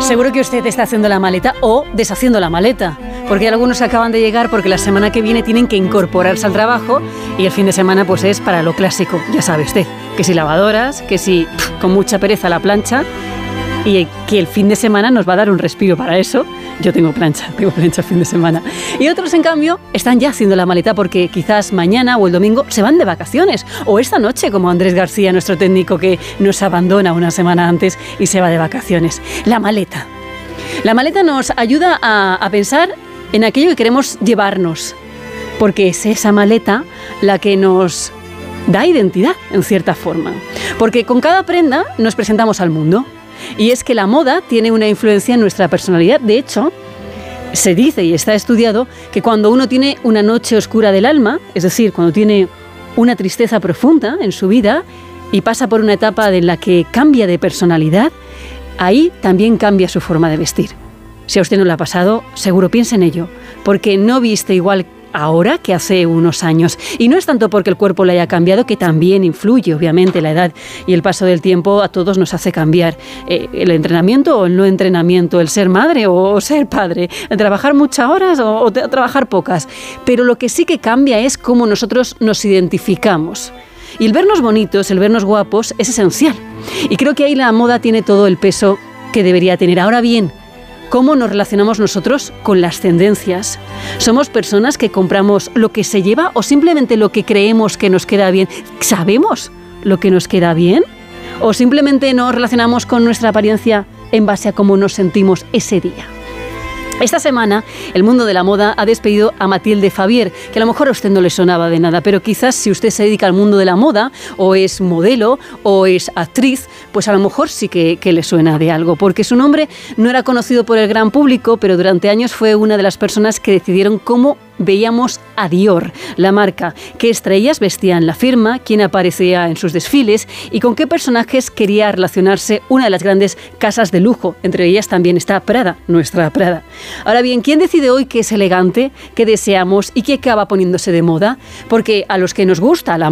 Seguro que usted está haciendo la maleta o deshaciendo la maleta, porque algunos acaban de llegar porque la semana que viene tienen que incorporarse al trabajo y el fin de semana pues es para lo clásico, ya sabe usted, que si lavadoras, que si con mucha pereza la plancha y que el fin de semana nos va a dar un respiro para eso. Yo tengo plancha el fin de semana. Y otros, en cambio, están ya haciendo la maleta porque quizás mañana o el domingo se van de vacaciones. O esta noche, como Andrés García, nuestro técnico, que nos abandona una semana antes y se va de vacaciones. La maleta. La maleta nos ayuda a pensar en aquello que queremos llevarnos. Porque es esa maleta la que nos da identidad, en cierta forma. Porque con cada prenda nos presentamos al mundo. Y es que la moda tiene una influencia en nuestra personalidad. De hecho, se dice y está estudiado que cuando uno tiene una noche oscura del alma, es decir, cuando tiene una tristeza profunda en su vida y pasa por una etapa en la que cambia de personalidad, ahí también cambia su forma de vestir. Si a usted no le ha pasado, seguro piense en ello, porque no viste igual ahora que hace unos años. Y no es tanto porque el cuerpo le haya cambiado, que también influye, obviamente, la edad y el paso del tiempo a todos nos hace cambiar. El entrenamiento o el no entrenamiento, el ser madre o ser padre, el trabajar muchas horas o trabajar pocas. Pero lo que sí que cambia es cómo nosotros nos identificamos. Y el vernos bonitos, el vernos guapos, es esencial. Y creo que ahí la moda tiene todo el peso que debería tener. Ahora bien, ¿cómo nos relacionamos nosotros con las tendencias? ¿Somos personas que compramos lo que se lleva o simplemente lo que creemos que nos queda bien? ¿Sabemos lo que nos queda bien? ¿O simplemente nos relacionamos con nuestra apariencia en base a cómo nos sentimos ese día? Esta semana, el mundo de la moda ha despedido a Mathilde Favier, que a lo mejor a usted no le sonaba de nada, pero quizás si usted se dedica al mundo de la moda, o es modelo, o es actriz, pues a lo mejor sí que le suena de algo, porque su nombre no era conocido por el gran público, pero durante años fue una de las personas que decidieron cómo veíamos a Dior, la marca, qué estrellas vestían la firma, quién aparecía en sus desfiles y con qué personajes quería relacionarse una de las grandes casas de lujo. Entre ellas también está Prada, nuestra Prada. Ahora bien, ¿quién decide hoy qué es elegante, qué deseamos y qué acaba poniéndose de moda? Porque a los que nos gusta la